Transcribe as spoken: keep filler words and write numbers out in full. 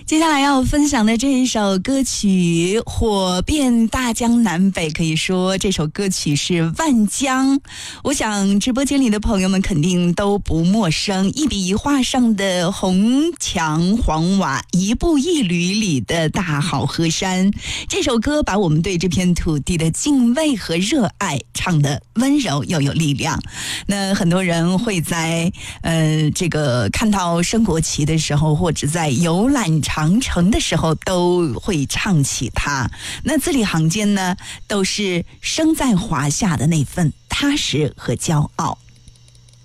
接下来要分享的这一首歌曲火遍大江南北，可以说这首歌曲是万江。我想直播间里的朋友们肯定都不陌生，一笔一画上的红墙黄瓦，一步一缕里的大好河山。这首歌把我们对这片土地的敬畏和热爱唱得温柔又有力量。那很多人会在呃这个看到升国旗的时候，或者在游览长城的时候都会唱起它。那字里行间呢，都是生在华夏的那份踏实和骄傲。